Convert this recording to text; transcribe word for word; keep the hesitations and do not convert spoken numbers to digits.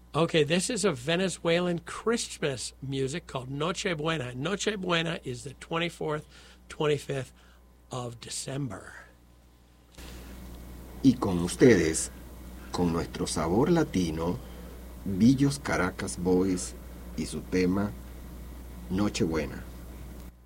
Okay, this is a Venezuelan Christmas music called Noche Buena. Noche Buena is the twenty-fourth, twenty-fifth of December. Y con ustedes, con nuestro sabor latino, Billos Caracas Boys y su tema Nochebuena.